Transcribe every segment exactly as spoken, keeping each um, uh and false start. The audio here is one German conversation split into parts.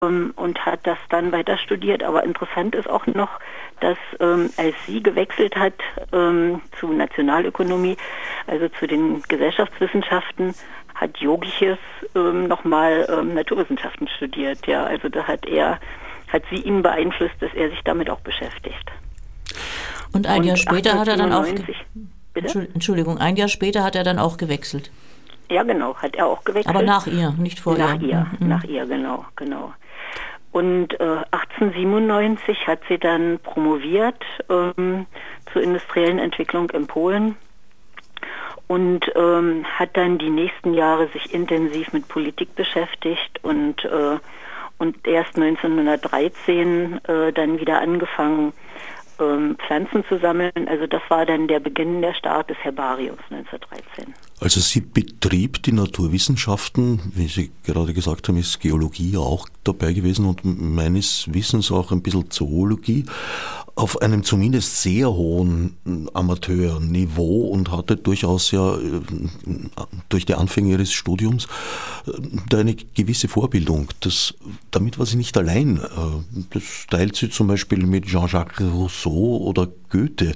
ähm, und hat das dann weiter studiert. Aber interessant ist auch noch, dass ähm, als sie gewechselt hat ähm, zu Nationalökonomie, also zu den Gesellschaftswissenschaften, hat Jogiches ähm, nochmal ähm, Naturwissenschaften studiert. Ja, also da hat er, hat sie ihn beeinflusst, dass er sich damit auch beschäftigt. Und ein Und Jahr später hat er dann auch... Bitte? Entschuldigung, ein Jahr später hat er dann auch gewechselt. Ja, genau, hat er auch gewechselt. Aber nach ihr, nicht vor nach ihr. ihr. Mhm. Nach ihr, genau, genau. Und äh, achtzehnhundertsiebenundneunzig hat sie dann promoviert ähm, zur industriellen Entwicklung in Polen und ähm, hat dann die nächsten Jahre sich intensiv mit Politik beschäftigt und, äh, und erst neunzehnhundertdreizehn äh, dann wieder angefangen, ähm, Pflanzen zu sammeln. Also das war dann der Beginn, der Start des Herbariums neunzehnhundertdreizehn. Also sie betrieb die Naturwissenschaften, wie Sie gerade gesagt haben, ist Geologie auch dabei gewesen und meines Wissens auch ein bisschen Zoologie, auf einem zumindest sehr hohen Amateurniveau und hatte durchaus ja durch die Anfänge ihres Studiums da eine gewisse Vorbildung. Das, damit war sie nicht allein. Das teilt sie zum Beispiel mit Jean-Jacques Rousseau oder Goethe.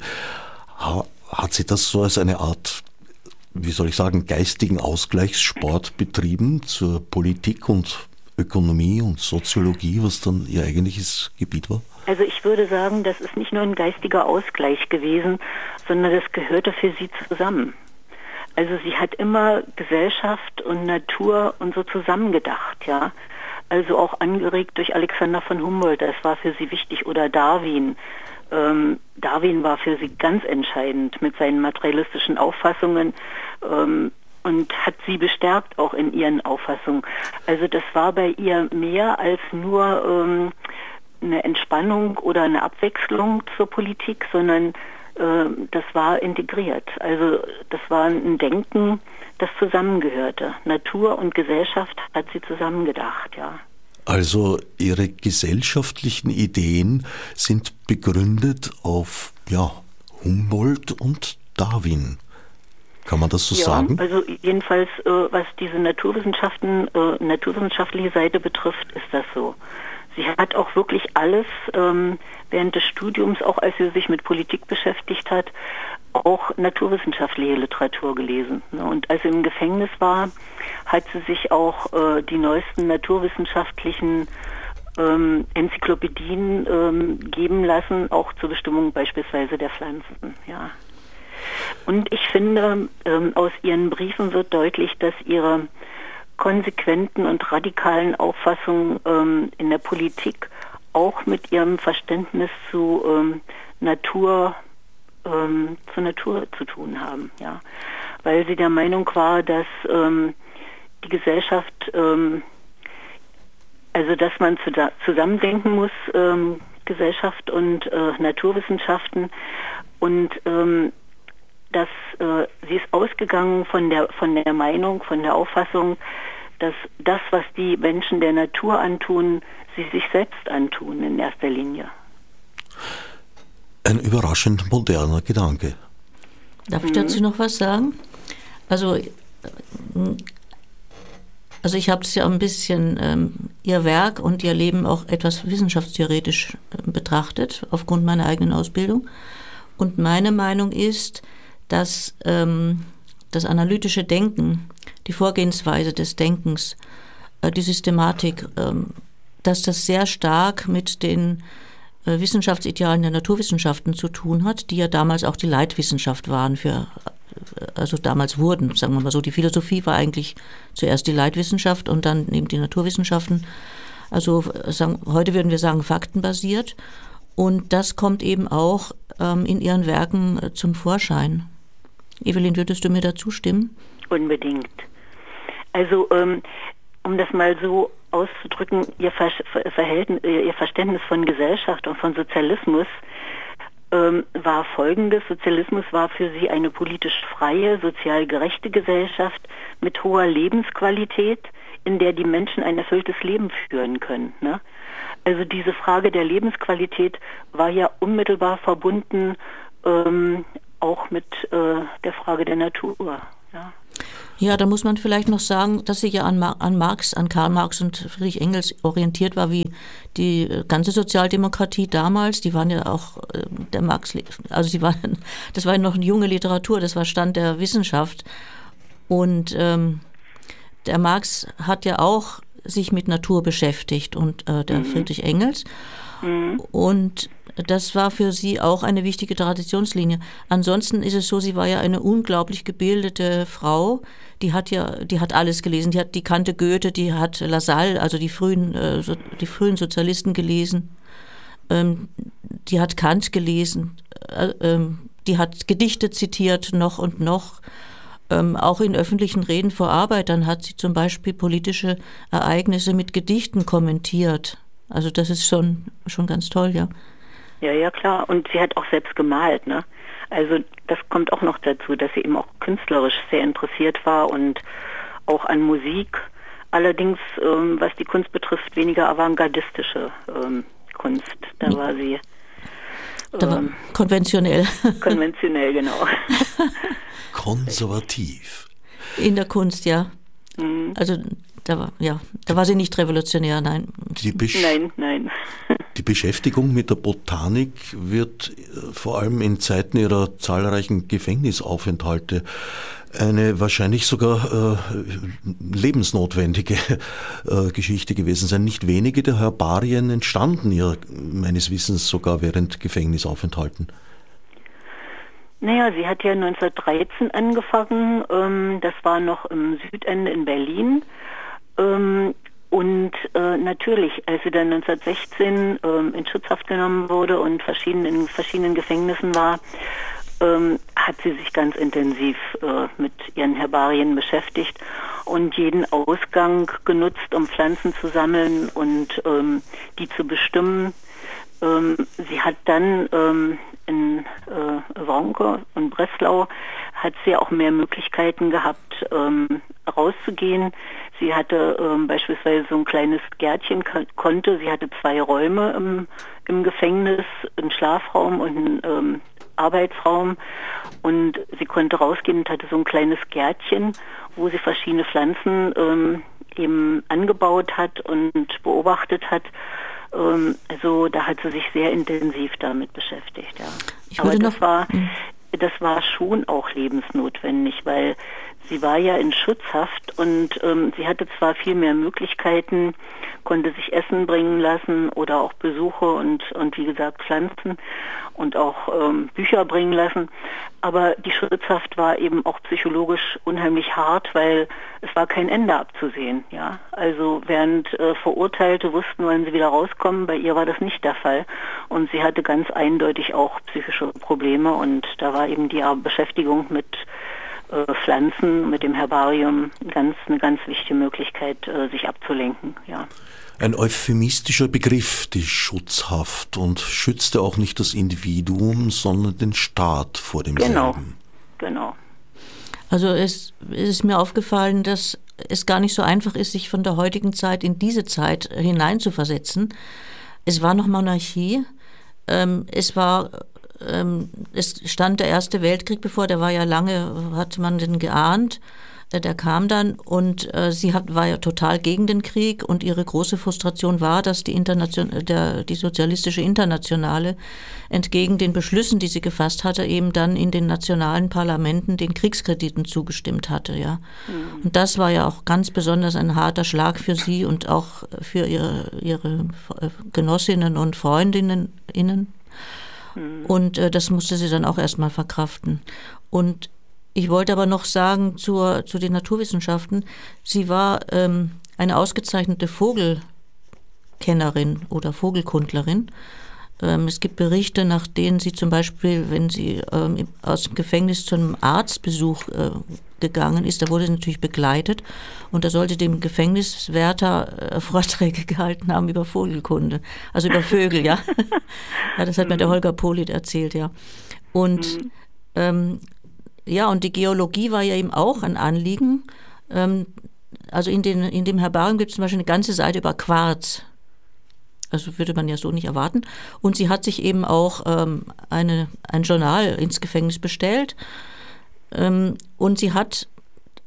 Hat sie das so als eine Art, wie soll ich sagen, geistigen Ausgleichssport betrieben zur Politik und Ökonomie und Soziologie, was dann ihr eigentliches Gebiet war? Also ich würde sagen, das ist nicht nur ein geistiger Ausgleich gewesen, sondern das gehörte für sie zusammen. Also sie hat immer Gesellschaft und Natur und so zusammengedacht, ja. Also auch angeregt durch Alexander von Humboldt, das war für sie wichtig, oder Darwin. Ähm, Darwin war für sie ganz entscheidend mit seinen materialistischen Auffassungen ähm, und hat sie bestärkt auch in ihren Auffassungen. Also das war bei ihr mehr als nur ähm, eine Entspannung oder eine Abwechslung zur Politik, sondern äh, das war integriert. Also das war ein Denken, das zusammengehörte. Natur und Gesellschaft hat sie zusammengedacht, ja. Also ihre gesellschaftlichen Ideen sind begründet auf ja, Humboldt und Darwin. Kann man das so ja, sagen? Also jedenfalls, äh, was diese Naturwissenschaften, äh, naturwissenschaftliche Seite betrifft, ist das so. Sie hat auch wirklich alles ähm, während des Studiums, auch als sie sich mit Politik beschäftigt hat, auch naturwissenschaftliche Literatur gelesen. Und als sie im Gefängnis war, hat sie sich auch äh, die neuesten naturwissenschaftlichen ähm, Enzyklopädien ähm, geben lassen, auch zur Bestimmung beispielsweise der Pflanzen. Ja. Und ich finde, ähm, aus ihren Briefen wird deutlich, dass ihre konsequenten und radikalen Auffassungen ähm, in der Politik auch mit ihrem Verständnis zu ähm, Natur, ähm, zur Natur zu tun haben, ja, weil sie der Meinung war, dass ähm, die Gesellschaft, ähm, also dass man zu, zusammendenken muss, ähm, Gesellschaft und äh, Naturwissenschaften und ähm, dass äh, sie ist ausgegangen von der von der Meinung, von der Auffassung, dass das, was die Menschen der Natur antun, sie sich selbst antun in erster Linie. Ein überraschend moderner Gedanke. Darf ich dazu noch was sagen? Also, also ich habe es ja ein bisschen ähm, ihr Werk und ihr Leben auch etwas wissenschaftstheoretisch äh, betrachtet, aufgrund meiner eigenen Ausbildung. Und meine Meinung ist, dass ähm, das analytische Denken, die Vorgehensweise des Denkens, äh, die Systematik, ähm, dass das sehr stark mit den äh, Wissenschaftsidealen der Naturwissenschaften zu tun hat, die ja damals auch die Leitwissenschaft waren für, also damals wurden, sagen wir mal so. Die Philosophie war eigentlich zuerst die Leitwissenschaft und dann eben die Naturwissenschaften. Also sagen, heute würden wir sagen faktenbasiert. Und das kommt eben auch ähm, in ihren Werken äh, zum Vorschein. Evelyn, würdest du mir dazu stimmen? Unbedingt. Also ähm, um das mal so auszudrücken, ihr, Ver Verhältnis, ihr Verständnis von Gesellschaft und von Sozialismus ähm, war folgendes. Sozialismus war für sie eine politisch freie, sozial gerechte Gesellschaft mit hoher Lebensqualität, in der die Menschen ein erfülltes Leben führen können. Ne? Also diese Frage der Lebensqualität war ja unmittelbar verbunden ähm, auch mit äh, der Frage der Natur. Ja. Ja, da muss man vielleicht noch sagen, dass sie ja an, Mar- an Marx, an Karl Marx und Friedrich Engels orientiert war, wie die äh, ganze Sozialdemokratie damals. Die waren ja auch äh, der Marx, also sie waren, das war ja noch eine junge Literatur, das war Stand der Wissenschaft. Und ähm, der Marx hat ja auch sich mit Natur beschäftigt und äh, der mhm. Friedrich Engels. Mhm. Und das war für sie auch eine wichtige Traditionslinie. Ansonsten ist es so, sie war ja eine unglaublich gebildete Frau. Die hat ja, die hat alles gelesen. Die hat, die kannte Goethe, die hat Lassalle, also die frühen, äh, so, die frühen Sozialisten gelesen. Ähm, die hat Kant gelesen. Äh, ähm, die hat Gedichte zitiert noch und noch. Ähm, auch in öffentlichen Reden vor Arbeitern hat sie zum Beispiel politische Ereignisse mit Gedichten kommentiert. Also das ist schon, schon ganz toll, ja. Ja, ja, klar. Und sie hat auch selbst gemalt, ne? Also das kommt auch noch dazu, dass sie eben auch künstlerisch sehr interessiert war und auch an Musik. Allerdings, ähm, was die Kunst betrifft, weniger avantgardistische ähm, Kunst. Da war sie ähm, da war konventionell. Konventionell, genau. Konservativ. In der Kunst, ja. Mhm. Also da war, ja, da war sie nicht revolutionär, nein. Die Besch- nein, nein. Die Beschäftigung mit der Botanik wird vor allem in Zeiten ihrer zahlreichen Gefängnisaufenthalte eine wahrscheinlich sogar äh, lebensnotwendige äh, Geschichte gewesen sein. Nicht wenige der Herbarien entstanden ja meines Wissens sogar während Gefängnisaufenthalten. Naja, sie hat ja neunzehnhundertdreizehn angefangen, ähm, das war noch im Südende in Berlin. Ähm, und äh, natürlich, als sie dann neunzehnhundertsechzehn ähm, in Schutzhaft genommen wurde und verschieden, in verschiedenen Gefängnissen war, ähm, hat sie sich ganz intensiv äh, mit ihren Herbarien beschäftigt und jeden Ausgang genutzt, um Pflanzen zu sammeln und ähm, die zu bestimmen. Ähm, sie hat dann ähm, in äh, Wronke und Breslau hat sie auch mehr Möglichkeiten gehabt, ähm, rauszugehen. Sie hatte ähm, beispielsweise so ein kleines Gärtchen, konnte, sie hatte zwei Räume im, im Gefängnis, einen Schlafraum und einen ähm, Arbeitsraum, und sie konnte rausgehen und hatte so ein kleines Gärtchen, wo sie verschiedene Pflanzen ähm, eben angebaut hat und beobachtet hat. Ähm, also da hat sie sich sehr intensiv damit beschäftigt. Ja. Ich würde Aber das noch, war, das war schon auch lebensnotwendig, weil sie war ja in Schutzhaft und ähm, sie hatte zwar viel mehr Möglichkeiten, konnte sich Essen bringen lassen oder auch Besuche und, und wie gesagt Pflanzen und auch ähm, Bücher bringen lassen, aber die Schutzhaft war eben auch psychologisch unheimlich hart, weil es war kein Ende abzusehen. Ja? Also während äh, Verurteilte wussten, wann sie wieder rauskommen, bei ihr war das nicht der Fall und sie hatte ganz eindeutig auch psychische Probleme und da war eben die Beschäftigung mit Pflanzen, mit dem Herbarium ganz, eine ganz wichtige Möglichkeit, sich abzulenken. Ja. Ein euphemistischer Begriff, die Schutzhaft, und schützte auch nicht das Individuum, sondern den Staat vor dem Genau, selben. genau. Also es, es ist mir aufgefallen, dass es gar nicht so einfach ist, sich von der heutigen Zeit in diese Zeit hineinzuversetzen. Es war noch Monarchie, ähm, es war es stand der Erste Weltkrieg bevor, der war ja lange, hat man den geahnt, der kam dann und äh, sie hat, war ja total gegen den Krieg und ihre große Frustration war, dass die, Internation, der, die sozialistische Internationale entgegen den Beschlüssen, die sie gefasst hatte, eben dann in den nationalen Parlamenten den Kriegskrediten zugestimmt hatte. Ja. Mhm. Und das war ja auch ganz besonders ein harter Schlag für sie und auch für ihre, ihre Genossinnen und Freundinnen. Und äh, das musste sie dann auch erstmal verkraften. Und ich wollte aber noch sagen zur, zu den Naturwissenschaften, sie war ähm, eine ausgezeichnete Vogelkennerin oder Vogelkundlerin. Ähm, es gibt Berichte, nach denen sie zum Beispiel, wenn sie ähm, aus dem Gefängnis zu einem Arztbesuch äh, gegangen ist, da wurde sie natürlich begleitet und da sollte dem Gefängniswärter äh, Vorträge gehalten haben über Vogelkunde, also über Vögel, ja. Ja, das hat mir der Holger Polit erzählt, ja. Und mhm. ähm, ja, und die Geologie war ja eben auch ein Anliegen. Ähm, also in, den, in dem Herbarium gibt es zum Beispiel eine ganze Seite über Quarz. Also würde man ja so nicht erwarten. Und sie hat sich eben auch ähm, eine, ein Journal ins Gefängnis bestellt. Ähm, und sie hat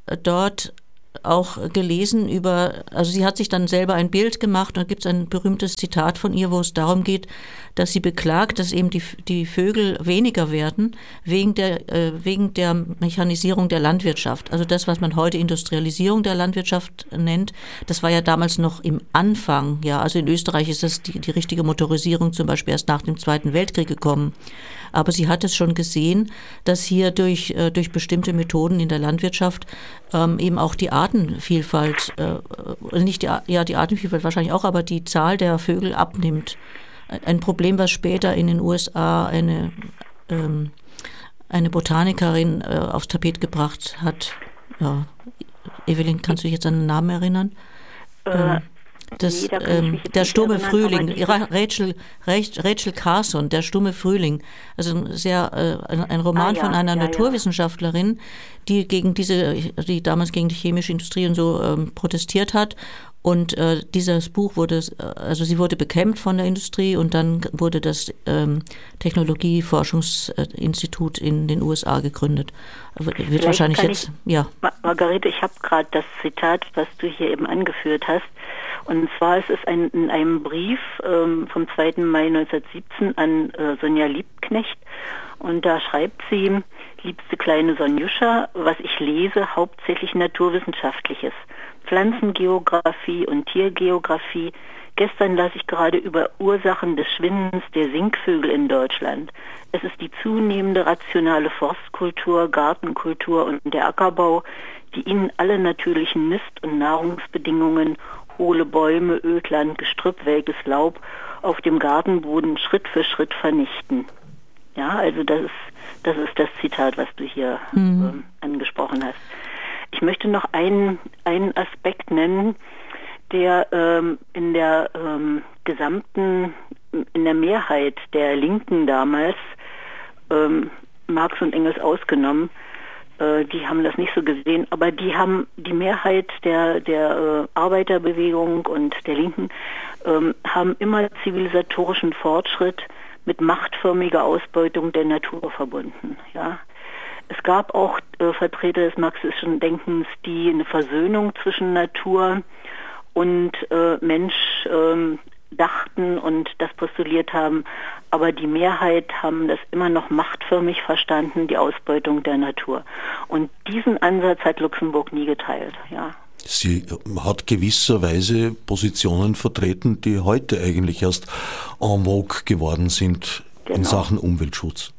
dort auch gelesen über, also sie hat sich dann selber ein Bild gemacht und da gibt es ein berühmtes Zitat von ihr, wo es darum geht, dass sie beklagt, dass eben die, die Vögel weniger werden wegen der, äh, wegen der Mechanisierung der Landwirtschaft. Also das, was man heute Industrialisierung der Landwirtschaft nennt, das war ja damals noch im Anfang. Ja, also in Österreich ist das die, die richtige Motorisierung zum Beispiel erst nach dem Zweiten Weltkrieg gekommen. Aber sie hat es schon gesehen, dass hier durch, äh, durch bestimmte Methoden in der Landwirtschaft ähm, eben auch die Artenvielfalt, äh, nicht die, ja die Artenvielfalt wahrscheinlich auch, aber die Zahl der Vögel abnimmt. Ein Problem, was später in den U S A eine, ähm, eine Botanikerin äh, aufs Tapet gebracht hat. Ja. Evelyn, kannst du dich jetzt an den Namen erinnern? Äh. Ähm, Das, nee, ähm, der stumme Frühling, Rachel, Rachel Carson, der stumme Frühling, also ein, sehr, äh, ein, ein Roman ah, ja, von einer ja, Naturwissenschaftlerin, die gegen diese, die damals gegen die chemische Industrie und so ähm, protestiert hat. Und äh, dieses Buch wurde, also sie wurde bekämpft von der Industrie und dann wurde das ähm, Technologieforschungsinstitut in den U S A gegründet. Wird Vielleicht wahrscheinlich jetzt, ich, ja. Margarete, ich habe gerade das Zitat, was du hier eben angeführt hast. Und zwar ist es ein, in einem Brief ähm, vom zweiten Mai neunzehnhundertsiebzehn an äh, Sonja Liebknecht. Und da schreibt sie, liebste kleine Sonjuscha, was ich lese, hauptsächlich Naturwissenschaftliches. Pflanzengeografie und Tiergeografie. Gestern las ich gerade über Ursachen des Schwindens der Singvögel in Deutschland. Es ist die zunehmende rationale Forstkultur, Gartenkultur und der Ackerbau, die ihnen alle natürlichen Nist- und Nahrungsbedingungen, hohle Bäume, Ödland, Gestrüpp, welkes Laub auf dem Gartenboden Schritt für Schritt vernichten. Ja, also das ist das, ist das Zitat, was du hier mhm. ähm, angesprochen hast. Ich möchte noch einen, einen Aspekt nennen, der ähm, in der ähm, gesamten, in der Mehrheit der Linken damals, ähm, Marx und Engels ausgenommen, äh, die haben das nicht so gesehen, aber die haben die Mehrheit der, der äh, Arbeiterbewegung und der Linken ähm, haben immer zivilisatorischen Fortschritt mit machtförmiger Ausbeutung der Natur verbunden, ja. Es gab auch äh, Vertreter des marxistischen Denkens, die eine Versöhnung zwischen Natur und äh, Mensch ähm, dachten und das postuliert haben. Aber die Mehrheit haben das immer noch machtförmig verstanden, die Ausbeutung der Natur. Und diesen Ansatz hat Luxemburg nie geteilt. Ja. Sie hat gewisserweise Positionen vertreten, die heute eigentlich erst en vogue geworden sind genau. in Sachen Umweltschutz.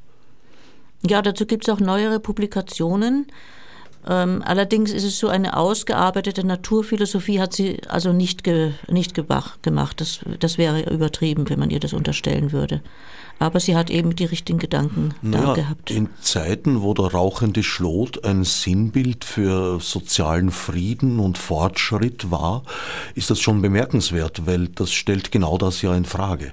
Ja, dazu gibt es auch neuere Publikationen. Ähm, allerdings ist es so, eine ausgearbeitete Naturphilosophie hat sie also nicht, ge, nicht gemacht. Das, das wäre übertrieben, wenn man ihr das unterstellen würde. Aber sie hat eben die richtigen Gedanken naja, da gehabt. In Zeiten, wo der rauchende Schlot ein Sinnbild für sozialen Frieden und Fortschritt war, ist das schon bemerkenswert, weil das stellt genau das ja in Frage.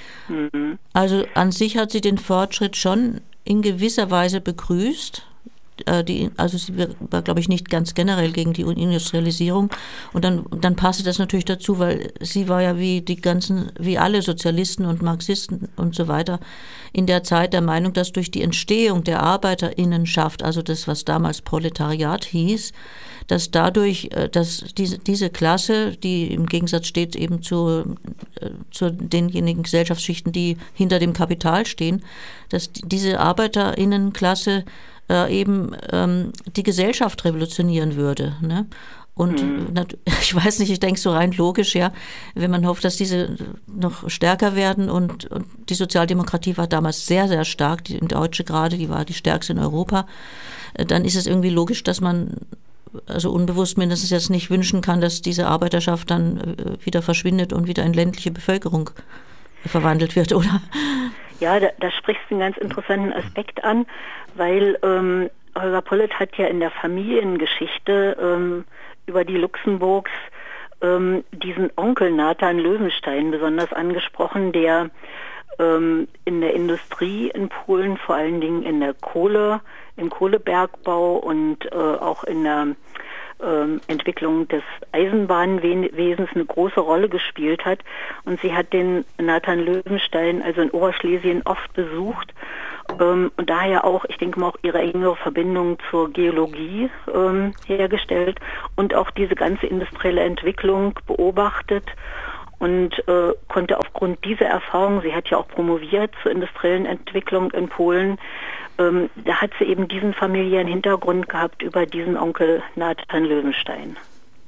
Also an sich hat sie den Fortschritt schon in gewisser Weise begrüßt. Die, also sie war, glaube ich, nicht ganz generell gegen die Industrialisierung. Und dann, dann passte das natürlich dazu, weil sie war ja wie die ganzen, wie alle Sozialisten und Marxisten und so weiter in der Zeit der Meinung, dass durch die Entstehung der ArbeiterInnenschaft, also das, was damals Proletariat hieß, dass dadurch, dass diese, diese Klasse, die im Gegensatz steht eben zu, zu denjenigen Gesellschaftsschichten, die hinter dem Kapital stehen, dass diese ArbeiterInnenklasse äh, eben ähm, die Gesellschaft revolutionieren würde, ne? Und mhm. ich weiß nicht, ich denke so rein logisch, ja, wenn man hofft, dass diese noch stärker werden und, und die Sozialdemokratie war damals sehr, sehr stark, die Deutsche gerade, die war die stärkste in Europa, dann ist es irgendwie logisch, dass man also unbewusst mindestens jetzt nicht wünschen kann, dass diese Arbeiterschaft dann wieder verschwindet und wieder in ländliche Bevölkerung verwandelt wird, oder? Ja, da, da sprichst du einen ganz interessanten Aspekt an, weil ähm, Holger Pollitt hat ja in der Familiengeschichte ähm, über die Luxemburgs ähm, diesen Onkel Nathan Löwenstein besonders angesprochen, der ähm, in der Industrie in Polen, vor allen Dingen in der Kohle, im Kohlebergbau und äh, auch in der ähm, Entwicklung des Eisenbahnwesens eine große Rolle gespielt hat. Und sie hat den Nathan Löwenstein also in Oberschlesien oft besucht Ähm, und daher auch, ich denke mal, auch ihre engere Verbindung zur Geologie ähm, hergestellt und auch diese ganze industrielle Entwicklung beobachtet und äh, konnte aufgrund dieser Erfahrung, sie hat ja auch promoviert zur industriellen Entwicklung in Polen, ähm, da hat sie eben diesen familiären Hintergrund gehabt über diesen Onkel Nathan Löwenstein.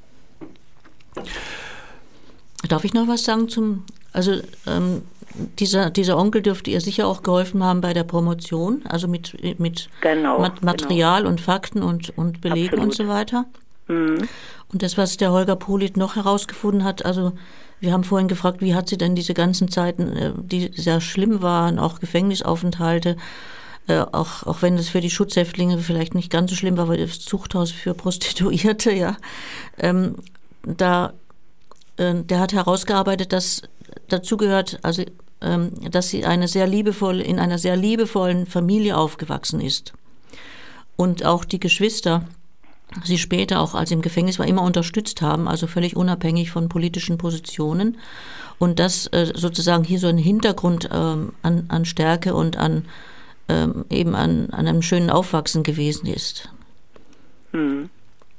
Darf ich noch was sagen zum, also ähm, dieser, dieser Onkel dürfte ihr sicher auch geholfen haben bei der Promotion, also mit, mit genau, Mat- Material genau. und Fakten und, und Belegen Absolut. und so weiter. Mhm. Und das, was der Holger Polit noch herausgefunden hat, also wir haben vorhin gefragt, wie hat sie denn diese ganzen Zeiten, die sehr schlimm waren, auch Gefängnisaufenthalte, äh, auch, auch wenn das für die Schutzhäftlinge vielleicht nicht ganz so schlimm war, weil das Zuchthaus für Prostituierte, ja, ähm, da, äh, der hat herausgearbeitet, dass dazu gehört, also, ähm, dass sie eine sehr liebevolle, in einer sehr liebevollen Familie aufgewachsen ist. Und auch die Geschwister, sie später auch, als sie im Gefängnis war, immer unterstützt haben, also völlig unabhängig von politischen Positionen. Und das äh, sozusagen hier so ein Hintergrund ähm, an, an Stärke und an ähm, eben an, an einem schönen Aufwachsen gewesen ist. Hm.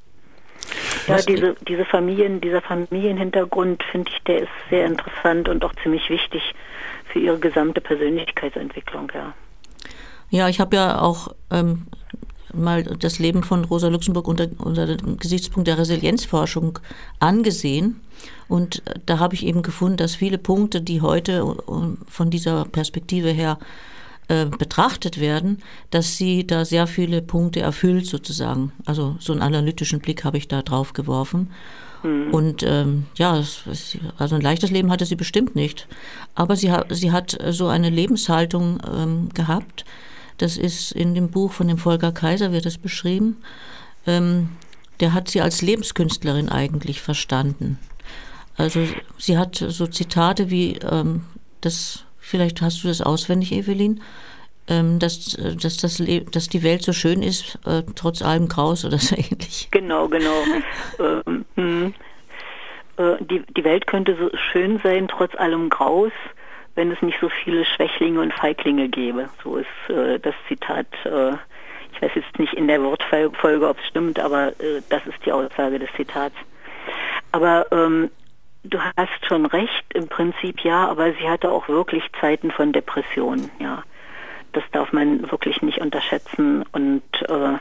Ja, diese, diese Familien, dieser Familienhintergrund, finde ich, der ist sehr interessant und auch ziemlich wichtig für ihre gesamte Persönlichkeitsentwicklung, ja. Ja, ich habe ja auch ähm, mal das Leben von Rosa Luxemburg unter, unter dem Gesichtspunkt der Resilienzforschung angesehen. Und da habe ich eben gefunden, dass viele Punkte, die heute von dieser Perspektive her äh, betrachtet werden, dass sie da sehr viele Punkte erfüllt sozusagen. Also so einen analytischen Blick habe ich da drauf geworfen. Mhm. Und ähm, ja, es, es, also ein leichtes Leben hatte sie bestimmt nicht. Aber sie, ha, sie hat so eine Lebenshaltung ähm, gehabt. Das ist in dem Buch von dem Volker Kaiser, wird das beschrieben. Ähm, der hat sie als Lebenskünstlerin eigentlich verstanden. Also sie hat so Zitate wie, ähm, das, vielleicht hast du das auswendig, Evelyn, ähm, dass, dass, das Le- dass die Welt so schön ist, äh, trotz allem Graus oder so ähnlich. Genau, genau. ähm, hm. äh, die, die Welt könnte so schön sein, trotz allem Graus, wenn es nicht so viele Schwächlinge und Feiglinge gäbe. So ist äh, das Zitat. Äh, ich weiß jetzt nicht in der Wortfolge, ob es stimmt, aber äh, das ist die Aussage des Zitats. Aber ähm, du hast schon recht, im Prinzip ja, aber sie hatte auch wirklich Zeiten von Depressionen, ja. Das darf man wirklich nicht unterschätzen und äh,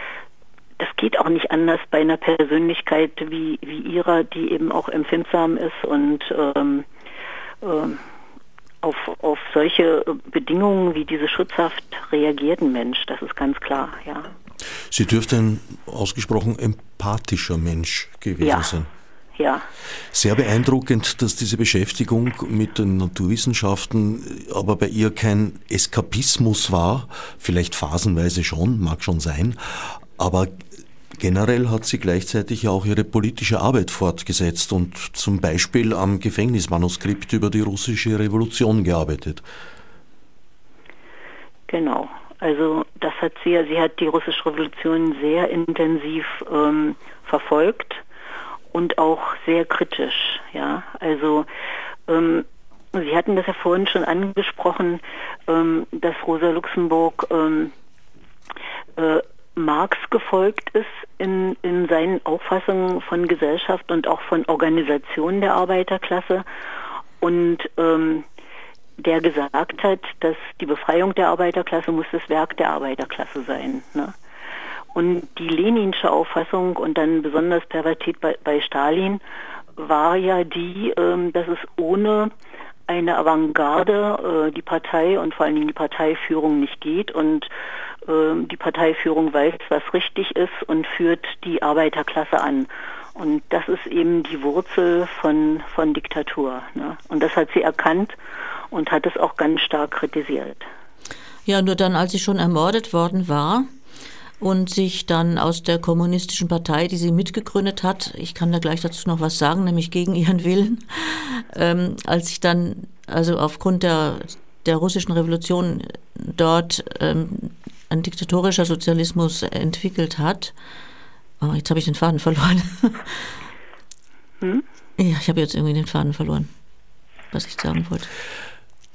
das geht auch nicht anders bei einer Persönlichkeit wie, wie ihrer, die eben auch empfindsam ist und ähm, äh, auf, auf solche Bedingungen wie diese Schutzhaft reagiert ein Mensch, das ist ganz klar, ja. Sie dürfte ein ausgesprochen empathischer Mensch gewesen ja. sein. Ja. Sehr beeindruckend, dass diese Beschäftigung mit den Naturwissenschaften aber bei ihr kein Eskapismus war, vielleicht phasenweise schon, mag schon sein, aber generell hat sie gleichzeitig ja auch ihre politische Arbeit fortgesetzt und zum Beispiel am Gefängnismanuskript über die russische Revolution gearbeitet. Genau, also das hat sie ja, sie hat die russische Revolution sehr intensiv ähm, verfolgt. Und auch sehr kritisch, ja. Also ähm, Sie hatten das ja vorhin schon angesprochen, ähm, dass Rosa Luxemburg ähm, äh, Marx gefolgt ist in, in seinen Auffassungen von Gesellschaft und auch von Organisation der Arbeiterklasse und ähm, der gesagt hat, dass die Befreiung der Arbeiterklasse muss das Werk der Arbeiterklasse sein, ne? Und die leninsche Auffassung und dann besonders pervertiert bei, bei Stalin war ja die, ähm, dass es ohne eine Avantgarde äh, die Partei und vor allen Dingen die Parteiführung nicht geht und äh, die Parteiführung weiß, was richtig ist und führt die Arbeiterklasse an. Und das ist eben die Wurzel von, von Diktatur, ne? Und das hat sie erkannt und hat es auch ganz stark kritisiert. Ja, nur dann, als sie schon ermordet worden war, und sich dann aus der kommunistischen Partei, die sie mitgegründet hat, ich kann da gleich dazu noch was sagen, nämlich gegen ihren Willen, ähm, als sich dann, also aufgrund der, der russischen Revolution dort ähm, ein diktatorischer Sozialismus entwickelt hat. Oh, jetzt habe ich den Faden verloren. Hm? Ja, ich habe jetzt irgendwie den Faden verloren, was ich sagen wollte.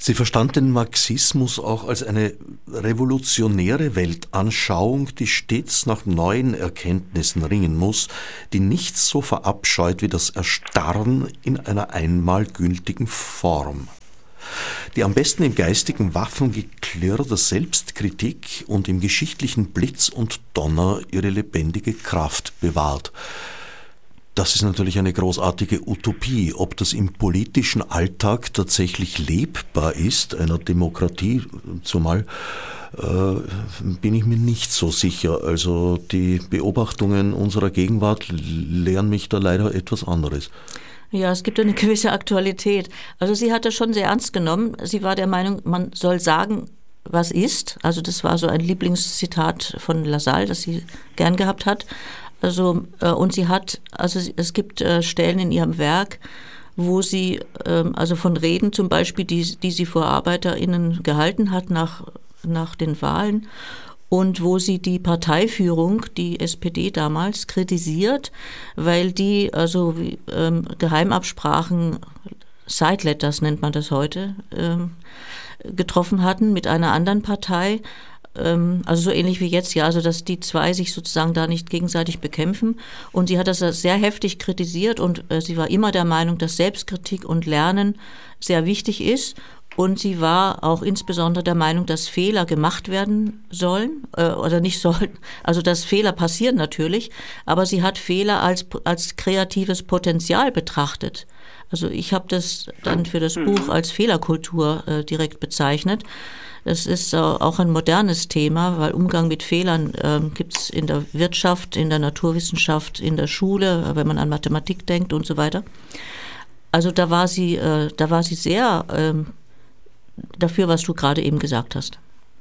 Sie verstand den Marxismus auch als eine revolutionäre Weltanschauung, die stets nach neuen Erkenntnissen ringen muss, die nichts so verabscheut wie das Erstarren in einer einmal gültigen Form, die am besten im geistigen Waffengeklirr der Selbstkritik und im geschichtlichen Blitz und Donner ihre lebendige Kraft bewahrt. Das ist natürlich eine großartige Utopie. Ob das im politischen Alltag tatsächlich lebbar ist, einer Demokratie zumal, äh, bin ich mir nicht so sicher. Also die Beobachtungen unserer Gegenwart lehren mich da leider etwas anderes. Ja, es gibt eine gewisse Aktualität. Also sie hat das schon sehr ernst genommen. Sie war der Meinung, man soll sagen, was ist. Also das war so ein Lieblingszitat von Lassalle, das sie gern gehabt hat. Also, äh, und sie hat, also es gibt äh, Stellen in ihrem Werk, wo sie, ähm, also von Reden zum Beispiel, die, die sie vor ArbeiterInnen gehalten hat nach, nach den Wahlen, und wo sie die Parteiführung, die S P D damals, kritisiert, weil die also ähm, Geheimabsprachen, Side Letters nennt man das heute, ähm, getroffen hatten mit einer anderen Partei. Also so ähnlich wie jetzt, ja, also dass die zwei sich sozusagen da nicht gegenseitig bekämpfen. Und sie hat das sehr heftig kritisiert und äh, sie war immer der Meinung, dass Selbstkritik und Lernen sehr wichtig ist. Und sie war auch insbesondere der Meinung, dass Fehler gemacht werden sollen äh, oder nicht sollen. Also dass Fehler passieren natürlich, aber sie hat Fehler als, als kreatives Potenzial betrachtet. Also ich habe das dann für das Buch als Fehlerkultur äh, direkt bezeichnet. Das ist äh, auch ein modernes Thema, weil Umgang mit Fehlern äh, gibt es in der Wirtschaft, in der Naturwissenschaft, in der Schule, wenn man an Mathematik denkt und so weiter. Also da war sie, äh, da war sie sehr äh, dafür, was du gerade eben gesagt hast.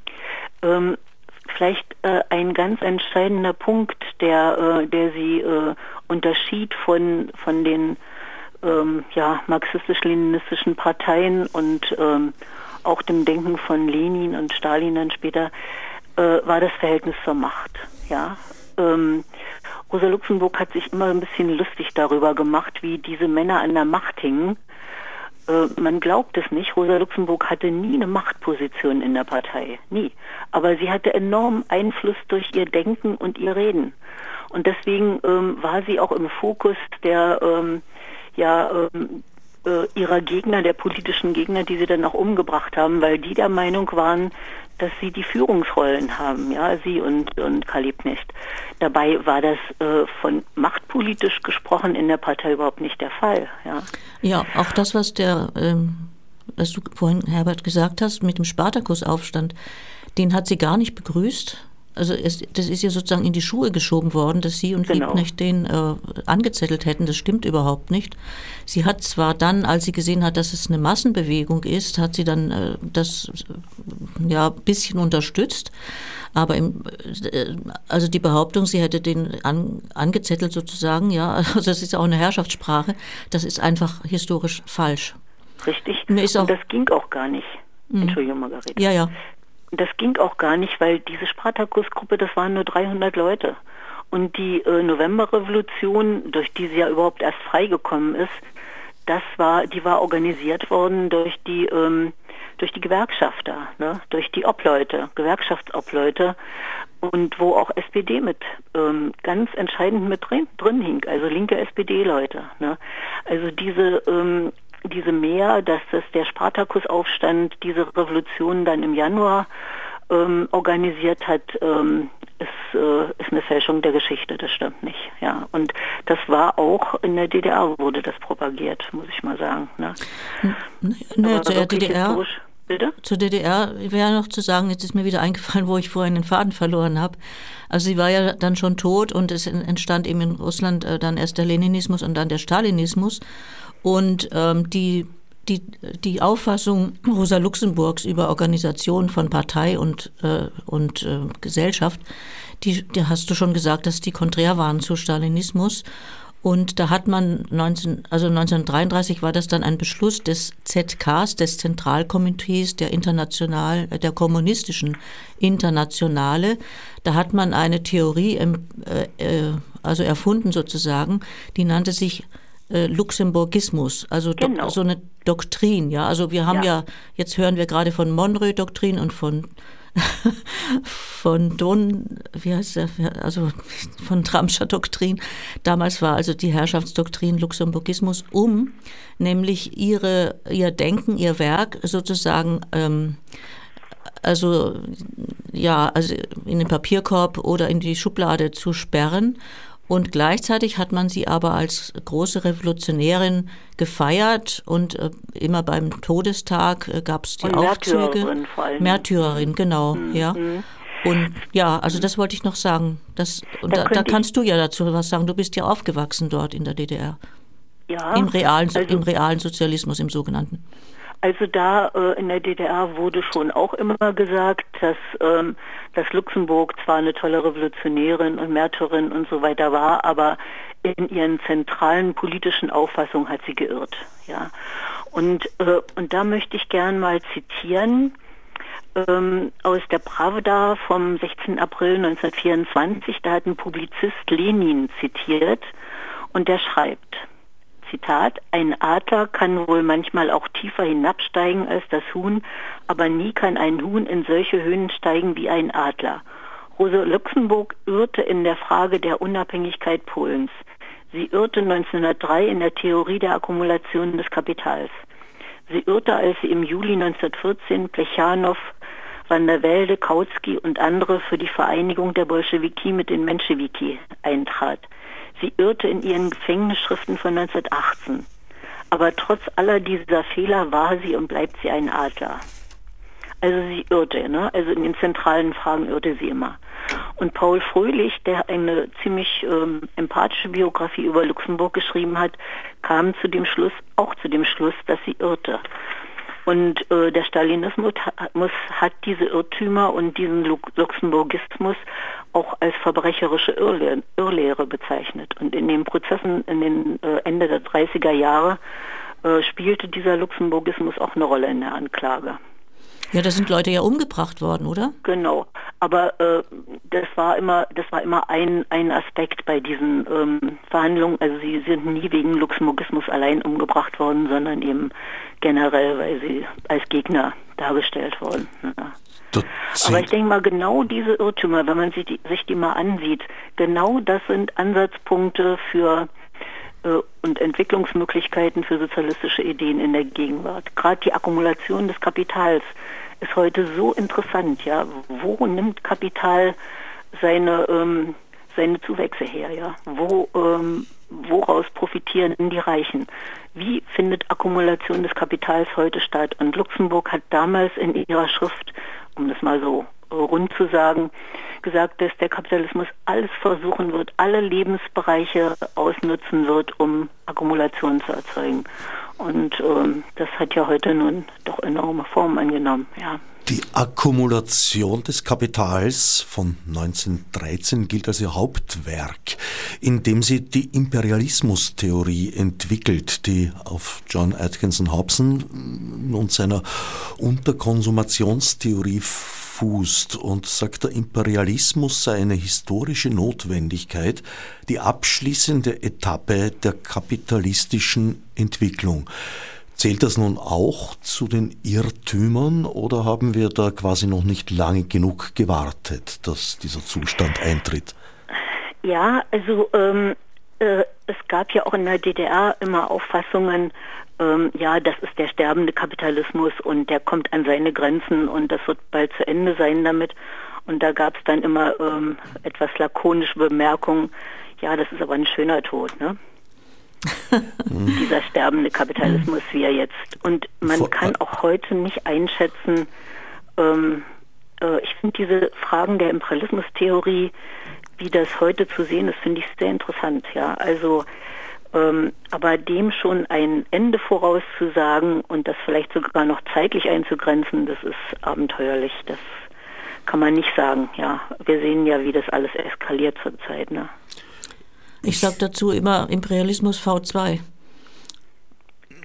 Ähm, vielleicht äh, ein ganz entscheidender Punkt, der, äh, der sie äh, unterschied von, von den ähm, ja, marxistisch-leninistischen Parteien und ähm, auch dem Denken von Lenin und Stalin dann später, äh, war das Verhältnis zur Macht. Ja? Ähm, Rosa Luxemburg hat sich immer ein bisschen lustig darüber gemacht, wie diese Männer an der Macht hingen. Äh, man glaubt es nicht, Rosa Luxemburg hatte nie eine Machtposition in der Partei, nie. Aber sie hatte enormen Einfluss durch ihr Denken und ihr Reden. Und deswegen ähm, war sie auch im Fokus der ähm, ja, ähm, ihrer Gegner, der politischen Gegner, die sie dann auch umgebracht haben, weil die der Meinung waren, dass sie die Führungsrollen haben, ja, sie und, und Karl Liebknecht. Dabei war das äh, von machtpolitisch gesprochen in der Partei überhaupt nicht der Fall, ja. Ja, auch das, was der, ähm, was du vorhin, Herbert, gesagt hast, mit dem Spartakusaufstand, den hat sie gar nicht begrüßt. Also es, das ist ja sozusagen in die Schuhe geschoben worden, dass sie und genau. Liebknecht den äh, angezettelt hätten. Das stimmt überhaupt nicht. Sie hat zwar dann, als sie gesehen hat, dass es eine Massenbewegung ist, hat sie dann äh, das ja ein bisschen unterstützt. Aber im, äh, also die Behauptung, sie hätte den an, angezettelt sozusagen, ja, also das ist ja auch eine Herrschaftssprache, das ist einfach historisch falsch. Richtig. Und, ist auch, und das ging auch gar nicht. Mh. Entschuldigung, Margarete. Ja, ja. Das ging auch gar nicht, weil diese Spartakusgruppe, das waren nur dreihundert Leute. Und die äh, Novemberrevolution, durch die sie ja überhaupt erst freigekommen ist, das war, die war organisiert worden durch die, ähm, durch die Gewerkschafter, ne? Durch die Obleute, Gewerkschaftsobleute, und wo auch S P D mit ähm, ganz entscheidend mit drin, drin hing, also linke S P D-Leute. Ne? Also diese ähm, diese Mehr, dass das der Spartakusaufstand diese Revolution dann im Januar ähm, organisiert hat, ähm, ist, äh, ist eine Fälschung der Geschichte, das stimmt nicht. Ja. Und das war auch in der D D R wurde das propagiert, muss ich mal sagen. Ne? Ne, zur D D R, bitte? Zur D D R wäre noch zu sagen, jetzt ist mir wieder eingefallen, wo ich vorhin den Faden verloren habe. Also sie war ja dann schon tot und es entstand eben in Russland äh, dann erst der Leninismus und dann der Stalinismus. Und ähm, die, die, die Auffassung Rosa Luxemburgs über Organisation von Partei und, äh, und äh, Gesellschaft, die, die hast du schon gesagt, dass die konträr waren zu Stalinismus. Und da hat man neunzehn, also neunzehnhundertdreiunddreißig war das dann ein Beschluss des Z Ks, des Zentralkomitees der International, der kommunistischen Internationale. Da hat man eine Theorie äh, äh, also erfunden sozusagen, die nannte sich äh, Luxemburgismus, also do, genau. so eine Doktrin, ja. Also wir haben ja, ja jetzt hören wir gerade von Monroe-Doktrin und von von Don, wie heißt der, also von Gramsci'scher Doktrin. Damals war also die Herrschaftsdoktrin Luxemburgismus, um nämlich ihre, ihr Denken, ihr Werk sozusagen ähm, also ja, also in den Papierkorb oder in die Schublade zu sperren. Und gleichzeitig hat man sie aber als große Revolutionärin gefeiert und äh, immer beim Todestag äh, gab es die und Aufzüge. Märtyrerin vor allem. Märtyrerin, genau, mhm. ja. Und ja, also das wollte ich noch sagen. Das, und da, da, da kannst du ja dazu was sagen. Du bist ja aufgewachsen dort in der D D R. Ja. Im realen, also, im realen Sozialismus, im sogenannten. Also da äh, in der D D R wurde schon auch immer gesagt, dass, ähm, dass Luxemburg zwar eine tolle Revolutionärin und Märtyrerin und so weiter war, aber in ihren zentralen politischen Auffassungen hat sie geirrt. Ja. Und, äh, und da möchte ich gern mal zitieren ähm, aus der Pravda vom sechzehnten April neunzehnhundertvierundzwanzig. Da hat ein Publizist Lenin zitiert und der schreibt: Zitat: Ein Adler kann wohl manchmal auch tiefer hinabsteigen als das Huhn, aber nie kann ein Huhn in solche Höhen steigen wie ein Adler. Rosa Luxemburg irrte in der Frage der Unabhängigkeit Polens. Sie irrte neunzehnhundertdrei in der Theorie der Akkumulation des Kapitals. Sie irrte, als sie im Juli neunzehnhundertvierzehn Plechanow, Van der Velde, Kautsky und andere für die Vereinigung der Bolschewiki mit den Menschewiki eintrat. Sie irrte in ihren Gefängnisschriften von neunzehnhundertachtzehn. Aber trotz aller dieser Fehler war sie und bleibt sie ein Adler. Also sie irrte, ne? Also in den zentralen Fragen irrte sie immer. Und Paul Fröhlich, der eine ziemlich ähm, empathische Biografie über Luxemburg geschrieben hat, kam zu dem Schluss, auch zu dem Schluss, dass sie irrte. Und äh, der Stalinismus hat diese Irrtümer und diesen Luxemburgismus auch als verbrecherische Irrlehre, Irrlehre bezeichnet. Und in den Prozessen in den äh, Ende der dreißiger Jahre äh, spielte dieser Luxemburgismus auch eine Rolle in der Anklage. Ja, da sind Leute ja umgebracht worden, oder? Genau, aber äh, das war immer, das war immer ein, ein Aspekt bei diesen ähm, Verhandlungen. Also sie sind nie wegen Luxemburgismus allein umgebracht worden, sondern eben generell, weil sie als Gegner dargestellt wurden. Ja. Aber ich denke mal, genau diese Irrtümer, wenn man sich die, sich die mal ansieht, genau das sind Ansatzpunkte für äh, und Entwicklungsmöglichkeiten für sozialistische Ideen in der Gegenwart. Gerade die Akkumulation des Kapitals ist heute so interessant, ja. Wo nimmt Kapital seine ähm, seine Zuwächse her, ja? Wo ähm, woraus profitieren die Reichen? Wie findet Akkumulation des Kapitals heute statt? Und Luxemburg hat damals in ihrer Schrift, um das mal so rund zu sagen, gesagt, dass der Kapitalismus alles versuchen wird, alle Lebensbereiche ausnutzen wird, um Akkumulation zu erzeugen. Und ähm, das hat ja heute nun doch enorme Formen angenommen, ja. Die Akkumulation des Kapitals von neunzehnhundertdreizehn gilt als ihr Hauptwerk, in dem sie die Imperialismustheorie entwickelt, die auf John Atkinson Hobson und seiner Unterkonsumationstheorie fußt und sagt, der Imperialismus sei eine historische Notwendigkeit, die abschließende Etappe der kapitalistischen Entwicklung. Zählt das nun auch zu den Irrtümern oder haben wir da quasi noch nicht lange genug gewartet, dass dieser Zustand eintritt? Ja, also ähm, äh, es gab ja auch in der D D R immer Auffassungen, ähm, ja, das ist der sterbende Kapitalismus und der kommt an seine Grenzen und das wird bald zu Ende sein damit. Und da gab es dann immer ähm, etwas lakonische Bemerkungen, ja, das ist aber ein schöner Tod, ne? Dieser sterbende Kapitalismus, wie er jetzt. Und man kann auch heute nicht einschätzen, ähm, äh, ich finde diese Fragen der Imperialismustheorie, wie das heute zu sehen ist, finde ich sehr interessant. Ja, also, ähm, aber dem schon ein Ende vorauszusagen und das vielleicht sogar noch zeitlich einzugrenzen, das ist abenteuerlich. Das kann man nicht sagen. Ja, wir sehen ja, wie das alles eskaliert zurzeit, ne? Ich sage dazu immer Imperialismus V zwei.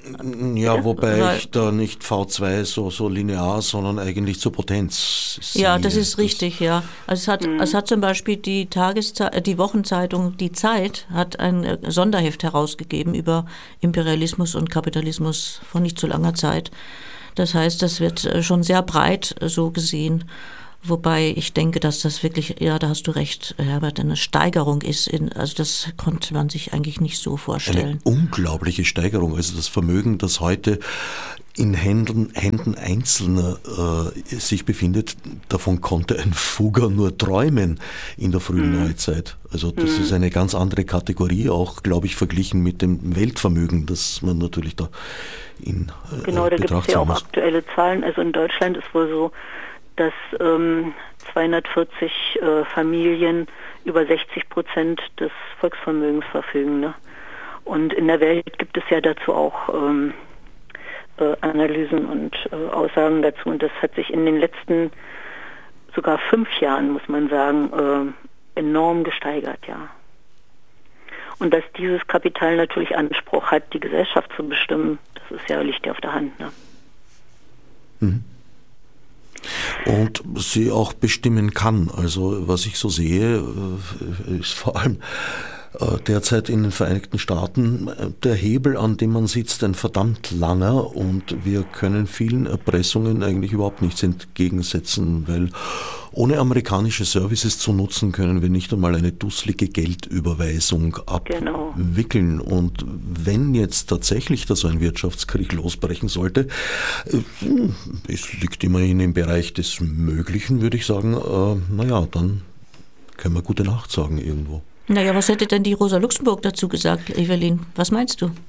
Ja, wobei Weil, ich da nicht V zwei so, so linear, sondern eigentlich zur Potenz sehe. Ja, das ist richtig, ja. Also es hat, mhm. es hat zum Beispiel die Tageszei- die Wochenzeitung Die Zeit hat ein Sonderheft herausgegeben über Imperialismus und Kapitalismus vor nicht so langer Zeit. Das heißt, das wird schon sehr breit so gesehen. Wobei ich denke, dass das wirklich, ja, da hast du recht, Herbert, eine Steigerung ist. In, also das konnte man sich eigentlich nicht so vorstellen. Eine unglaubliche Steigerung. Also das Vermögen, das heute in Händen, Händen Einzelner äh, sich befindet, davon konnte ein Fugger nur träumen in der frühen mhm. Neuzeit. Also das mhm. ist eine ganz andere Kategorie, auch, glaube ich, verglichen mit dem Weltvermögen, das man natürlich da in äh, Genau, da gibt es ja auch muss. aktuelle Zahlen. Also in Deutschland ist wohl so, dass ähm, zweihundertvierzig äh, Familien über sechzig Prozent des Volksvermögens verfügen. Ne? Und in der Welt gibt es ja dazu auch ähm, äh, Analysen und äh, Aussagen dazu. Und das hat sich in den letzten sogar fünf Jahren, muss man sagen, äh, enorm gesteigert, ja. Und dass dieses Kapital natürlich Anspruch hat, die Gesellschaft zu bestimmen, das ist ja, liegt ja auf der Hand. Ne? Mhm. Und sie auch bestimmen kann. Also was ich so sehe, ist vor allem derzeit in den Vereinigten Staaten der Hebel, an dem man sitzt, ein verdammt langer, und wir können vielen Erpressungen eigentlich überhaupt nichts entgegensetzen, weil ohne amerikanische Services zu nutzen, können wir nicht einmal eine dusselige Geldüberweisung abwickeln. Genau. Und wenn jetzt tatsächlich da so ein Wirtschaftskrieg losbrechen sollte, es liegt immerhin im Bereich des Möglichen, würde ich sagen, äh, naja, dann können wir gute Nacht sagen irgendwo. Naja, was hätte denn die Rosa Luxemburg dazu gesagt, Evelyn? Was meinst du?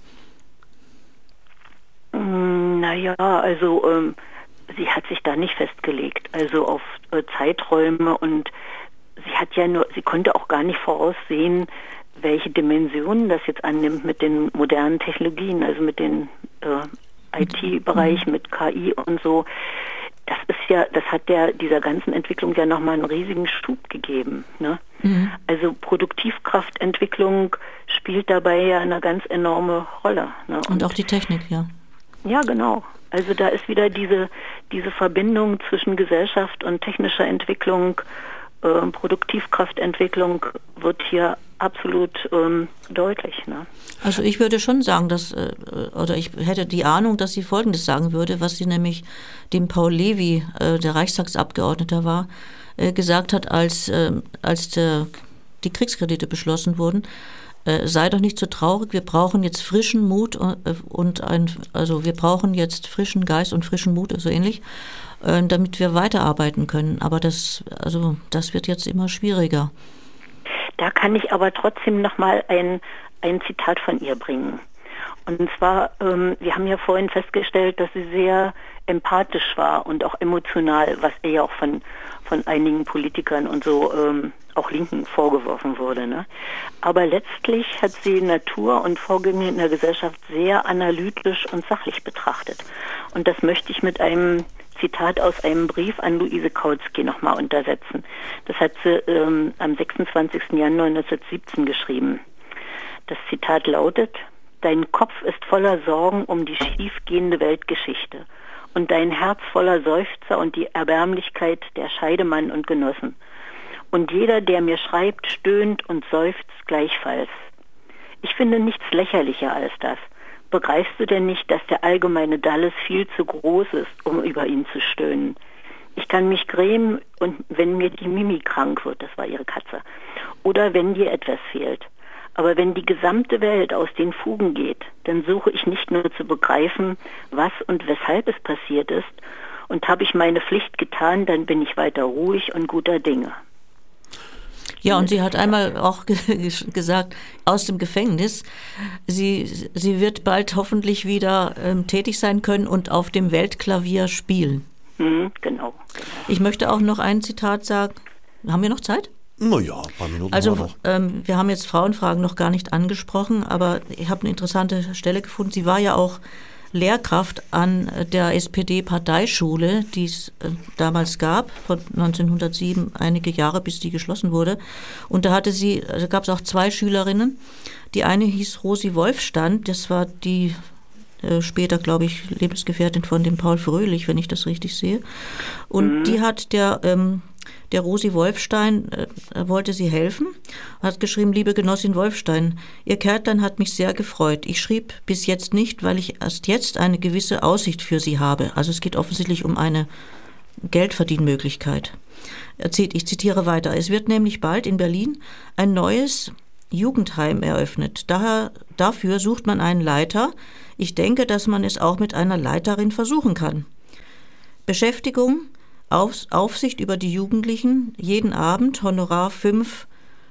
Naja, also ähm, sie hat sich da nicht festgelegt, also auf äh, Zeiträume, und sie hat ja nur, sie konnte auch gar nicht voraussehen, welche Dimensionen das jetzt annimmt mit den modernen Technologien, also mit dem äh, I T-Bereich, mhm. mit K I und so. Das ist ja, das hat der dieser ganzen Entwicklung ja nochmal einen riesigen Schub gegeben. Ne? Mhm. Also Produktivkraftentwicklung spielt dabei ja eine ganz enorme Rolle. Ne? Und, und auch die Technik, ja. Ja, genau. Also da ist wieder diese, diese Verbindung zwischen Gesellschaft und technischer Entwicklung, äh, Produktivkraftentwicklung wird hier absolut ähm, deutlich. Ne? Also ich würde schon sagen, dass, äh, oder ich hätte die Ahnung, dass sie Folgendes sagen würde, was sie nämlich dem Paul Levy, äh, der Reichstagsabgeordneter war, äh, gesagt hat, als, äh, als der, die Kriegskredite beschlossen wurden. Äh, sei doch nicht so traurig, wir brauchen jetzt frischen Mut und, und ein, also wir brauchen jetzt frischen Geist und frischen Mut, so ähnlich, äh, damit wir weiterarbeiten können. Aber das, also das wird jetzt immer schwieriger. Da kann ich aber trotzdem nochmal ein, ein Zitat von ihr bringen. Und zwar, ähm, wir haben ja vorhin festgestellt, dass sie sehr empathisch war und auch emotional, was ihr ja auch von, von einigen Politikern und so, ähm, auch Linken, vorgeworfen wurde. Ne? Aber letztlich hat sie Natur und Vorgänge in der Gesellschaft sehr analytisch und sachlich betrachtet. Und das möchte ich mit einem Zitat aus einem Brief an Luise Kautsky nochmal untersetzen. Das hat sie ähm, am sechsundzwanzigsten Januar neunzehnhundertsiebzehn geschrieben. Das Zitat lautet: Dein Kopf ist voller Sorgen um die schiefgehende Weltgeschichte und dein Herz voller Seufzer und die Erbärmlichkeit der Scheidemann und Genossen. Und jeder, der mir schreibt, stöhnt und seufzt gleichfalls. Ich finde nichts lächerlicher als das. Begreifst du denn nicht, dass der allgemeine Dalles viel zu groß ist, um über ihn zu stöhnen? Ich kann mich grämen, und wenn mir die Mimi krank wird, das war ihre Katze, oder wenn dir etwas fehlt. Aber wenn die gesamte Welt aus den Fugen geht, dann suche ich nicht nur zu begreifen, was und weshalb es passiert ist, und habe ich meine Pflicht getan, dann bin ich weiter ruhig und guter Dinge. Ja, und sie hat einmal auch gesagt, aus dem Gefängnis, sie, sie wird bald hoffentlich wieder ähm, tätig sein können und auf dem Weltklavier spielen. Mhm, genau, genau. Ich möchte auch noch ein Zitat sagen. Haben wir noch Zeit? Na ja, ein paar Minuten. Also wir, ähm, wir haben jetzt Frauenfragen noch gar nicht angesprochen, aber ich habe eine interessante Stelle gefunden. Sie war ja auch Lehrkraft an der S P D-Parteischule, die es äh, damals gab, von neunzehnhundertsieben, einige Jahre, bis die geschlossen wurde. Und da hatte sie, also gab es auch zwei Schülerinnen. Die eine hieß Rosi Wolfstand, das war die äh, später, glaube ich, Lebensgefährtin von dem Paul Fröhlich, wenn ich das richtig sehe. Und mhm. die hat der, ähm, der Rosi Wolfstein, äh, wollte sie helfen, hat geschrieben, liebe Genossin Wolfstein, Ihr Kärtlein hat mich sehr gefreut. Ich schrieb bis jetzt nicht, weil ich erst jetzt eine gewisse Aussicht für Sie habe. Also es geht offensichtlich um eine Geldverdienmöglichkeit. Ich zitiere weiter. Es wird nämlich bald in Berlin ein neues Jugendheim eröffnet. Daher, dafür sucht man einen Leiter. Ich denke, dass man es auch mit einer Leiterin versuchen kann. Beschäftigung, Auf, Aufsicht über die Jugendlichen, jeden Abend, Honorar fünf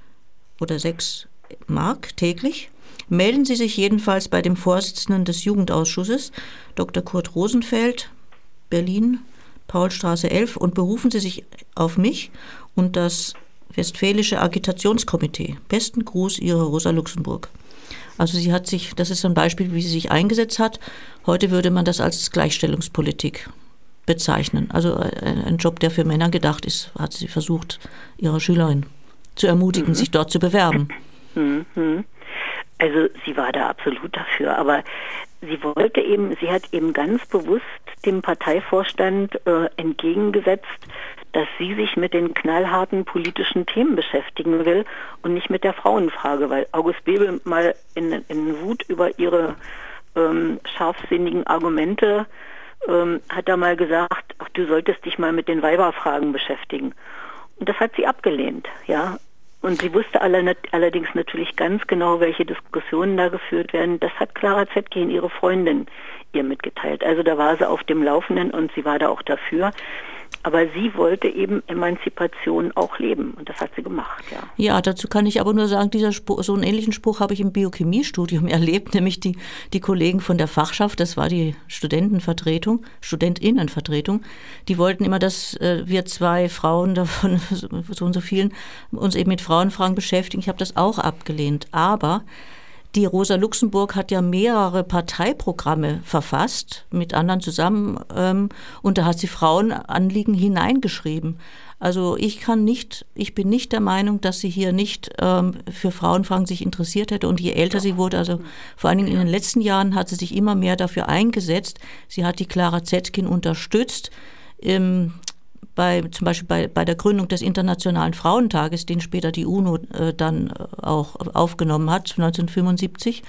oder sechs Mark täglich. Melden Sie sich jedenfalls bei dem Vorsitzenden des Jugendausschusses, Doktor Kurt Rosenfeld, Berlin, Paulstraße elf, und berufen Sie sich auf mich und das Westfälische Agitationskomitee. Besten Gruß, Ihre Rosa Luxemburg. Also sie hat sich, das ist ein Beispiel, wie sie sich eingesetzt hat. Heute würde man das als Gleichstellungspolitik bezeichnen. Also ein Job, der für Männer gedacht ist, hat sie versucht, ihre Schülerin zu ermutigen, mhm. sich dort zu bewerben. Mhm. Also sie war da absolut dafür, aber sie wollte eben, sie hat eben ganz bewusst dem Parteivorstand äh, entgegengesetzt, dass sie sich mit den knallharten politischen Themen beschäftigen will und nicht mit der Frauenfrage, weil August Bebel mal in, in Wut über ihre ähm, scharfsinnigen Argumente ähm, hat da mal gesagt, ach, du solltest dich mal mit den Weiberfragen beschäftigen. Und das hat sie abgelehnt, ja. Und sie wusste alle, allerdings natürlich ganz genau, welche Diskussionen da geführt werden. Das hat Clara Zetkin, ihre Freundin, ihr mitgeteilt. Also da war sie auf dem Laufenden und sie war da auch dafür. Aber sie wollte eben Emanzipation auch leben und das hat sie gemacht, ja. Ja, dazu kann ich aber nur sagen, dieser Spruch, so einen ähnlichen Spruch habe ich im Biochemiestudium erlebt, nämlich die, die Kollegen von der Fachschaft, das war die Studentenvertretung, Studentinnenvertretung, die wollten immer, dass äh, wir zwei Frauen davon, so und so vielen, uns eben mit Frauenfragen beschäftigen. Ich habe das auch abgelehnt, aber die Rosa Luxemburg hat ja mehrere Parteiprogramme verfasst, mit anderen zusammen, ähm, und da hat sie Frauenanliegen hineingeschrieben. Also ich kann nicht, ich bin nicht der Meinung, dass sie hier nicht ähm, für Frauenfragen sich interessiert hätte. Und je älter sie wurde, also vor allen Dingen in den letzten Jahren, hat sie sich immer mehr dafür eingesetzt. Sie hat die Clara Zetkin unterstützt, ähm, Bei, zum Beispiel bei, bei der Gründung des Internationalen Frauentages, den später die UNO äh, dann auch aufgenommen hat, neunzehnhundertfünfundsiebzig.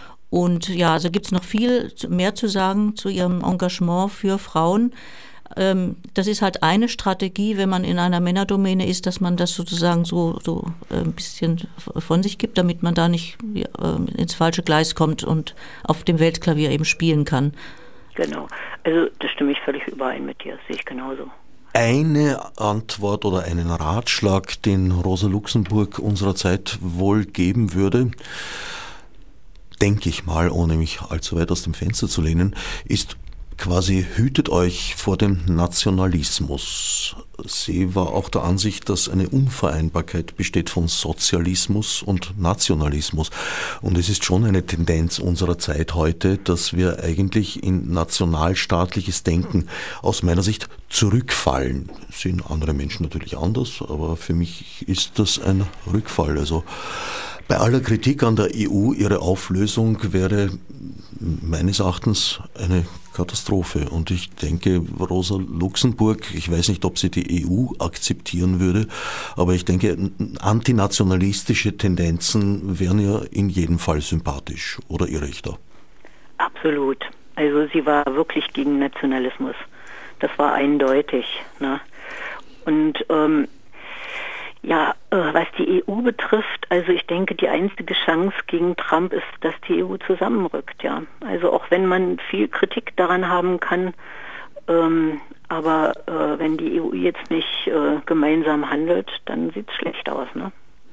Und ja, also gibt es noch viel mehr zu sagen zu ihrem Engagement für Frauen. Ähm, das ist halt eine Strategie, wenn man in einer Männerdomäne ist, dass man das sozusagen so, so ein bisschen von sich gibt, damit man da nicht äh, ins falsche Gleis kommt und auf dem Weltklavier eben spielen kann. Genau, also da stimme ich völlig überein mit dir, das sehe ich genauso. Eine Antwort oder einen Ratschlag, den Rosa Luxemburg unserer Zeit wohl geben würde, denke ich mal, ohne mich allzu weit aus dem Fenster zu lehnen, ist quasi, hütet euch vor dem Nationalismus. Sie war auch der Ansicht, dass eine Unvereinbarkeit besteht von Sozialismus und Nationalismus. Und es ist schon eine Tendenz unserer Zeit heute, dass wir eigentlich in nationalstaatliches Denken aus meiner Sicht zurückfallen. Sehen andere Menschen natürlich anders, aber für mich ist das ein Rückfall. Also bei aller Kritik an der E U, ihre Auflösung wäre meines Erachtens eine Katastrophe. Und ich denke, Rosa Luxemburg, ich weiß nicht, ob sie die E U akzeptieren würde, aber ich denke, antinationalistische Tendenzen wären ja in jedem Fall sympathisch. Oder irre ich da? Absolut. Also sie war wirklich gegen Nationalismus. Das war eindeutig. Ne? Und ähm, ja, äh, was die E U betrifft, also ich denke, die einzige Chance gegen Trump ist, dass die E U zusammenrückt, ja. Also auch wenn man viel Kritik daran haben kann, ähm, aber äh, wenn die E U jetzt nicht äh, gemeinsam handelt, dann sieht es schlecht aus, ne?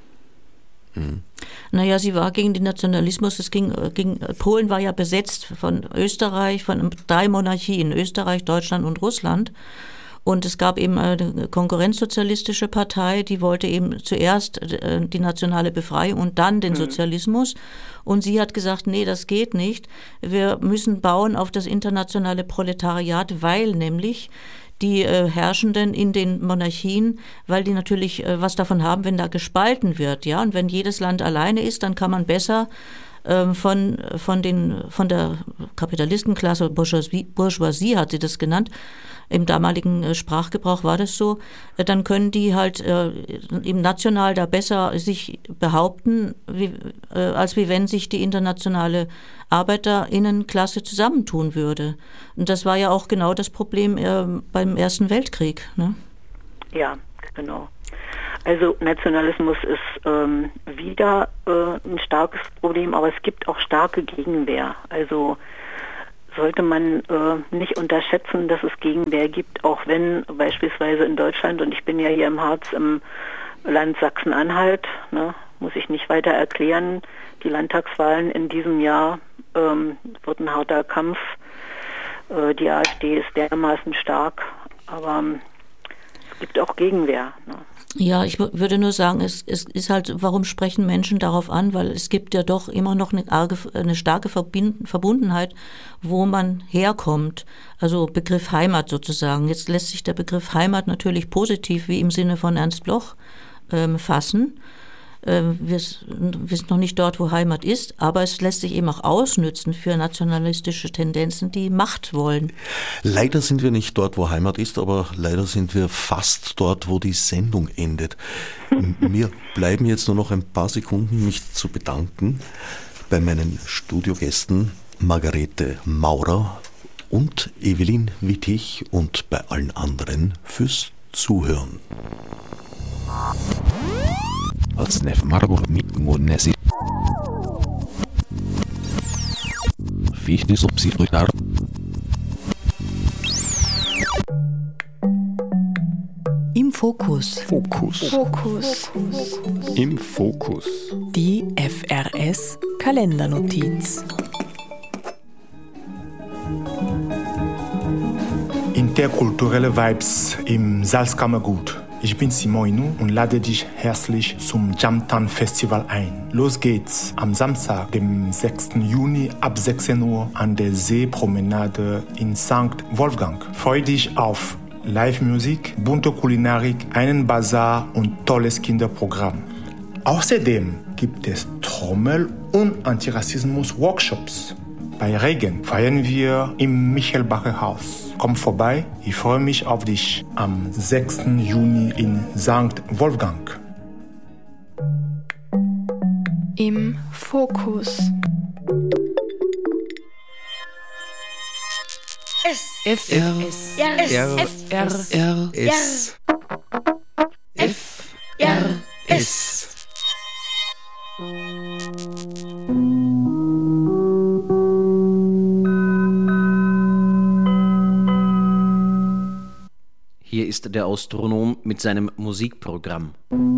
Hm. Naja, sie war gegen den Nationalismus. Es ging, ging, Polen war ja besetzt von Österreich, von drei Monarchien, Österreich, Deutschland und Russland. Und es gab eben eine konkurrenzsozialistische Partei, die wollte eben zuerst die nationale Befreiung und dann den Sozialismus. Und sie hat gesagt, nee, das geht nicht. Wir müssen bauen auf das internationale Proletariat, weil nämlich die äh, Herrschenden in den Monarchien, weil die natürlich äh, was davon haben, wenn da gespalten wird, ja. Und wenn jedes Land alleine ist, dann kann man besser ähm, von, von, den, von der Kapitalistenklasse, Bourgeoisie, Bourgeoisie hat sie das genannt, im damaligen äh, Sprachgebrauch war das so, äh, dann können die halt äh, im National da besser sich behaupten, wie, äh, als wie wenn sich die internationale Arbeiterinnenklasse zusammentun würde. Und das war ja auch genau das Problem äh, beim Ersten Weltkrieg. Ne? Ja, genau. Also Nationalismus ist ähm, wieder äh, ein starkes Problem, aber es gibt auch starke Gegenwehr. Also sollte man äh, nicht unterschätzen, dass es Gegenwehr gibt, auch wenn beispielsweise in Deutschland, und ich bin ja hier im Harz im Land Sachsen-Anhalt, ne, muss ich nicht weiter erklären, die Landtagswahlen in diesem Jahr ähm, wird ein harter Kampf. Äh, die AfD ist dermaßen stark, aber ähm, es gibt auch Gegenwehr. Ne. Ja, ich w- würde nur sagen, es, es ist halt, warum sprechen Menschen darauf an? Weil es gibt ja doch immer noch eine, arge, eine starke Verbind- Verbundenheit, wo man herkommt. Also Begriff Heimat sozusagen. Jetzt lässt sich der Begriff Heimat natürlich positiv, wie im Sinne von Ernst Bloch, ähm, fassen. Ähm, wir, wir sind noch nicht dort, wo Heimat ist, aber es lässt sich eben auch ausnützen für nationalistische Tendenzen, die Macht wollen. Leider sind wir nicht dort, wo Heimat ist, aber leider sind wir fast dort, wo die Sendung endet. Mir bleiben jetzt nur noch ein paar Sekunden, mich zu bedanken bei meinen Studiogästen Margarete Maurer und Evelyn Wittig und bei allen anderen fürs Zuhören. Otsnef Margot mit Monesi. Fichte subsidiar. Im Fokus. Fokus. Fokus. Im Fokus. Die F R S Kalendernotiz. Interkulturelle Vibes im Salzkammergut. Ich bin Simon Inu und lade dich herzlich zum Jamtan Festival ein. Los geht's am Samstag, dem sechsten Juni ab sechzehn Uhr an der Seepromenade in Sankt Wolfgang. Freu dich auf Live-Musik, bunte Kulinarik, einen Bazar und tolles Kinderprogramm. Außerdem gibt es Trommel- und Antirassismus-Workshops. Bei Regen feiern wir im Michelbacher Haus. Komm vorbei, ich freue mich auf dich am sechsten Juni in Sankt Wolfgang. Im Fokus. F R S R R S F R S Hier ist der Astronom mit seinem Musikprogramm.